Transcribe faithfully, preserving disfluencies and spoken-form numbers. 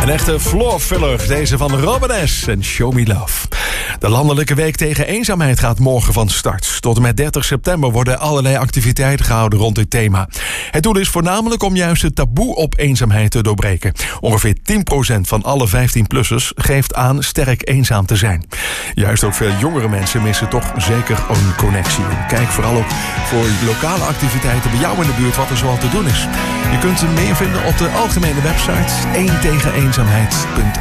Een echte floorfiller, deze van Robin S. en Show Me Love. De Landelijke Week tegen Eenzaamheid gaat morgen van start. Tot en met dertig september worden allerlei activiteiten gehouden rond dit thema. Het doel is voornamelijk om juist het taboe op eenzaamheid te doorbreken. Ongeveer tien procent van alle vijftien-plussers geeft aan sterk eenzaam te zijn. Juist ook veel jongere mensen missen toch zeker een connectie. Kijk vooral ook voor lokale activiteiten bij jou in de buurt wat er zoal te doen is. Je kunt meer vinden op de algemene website één tegen eenzaamheid punt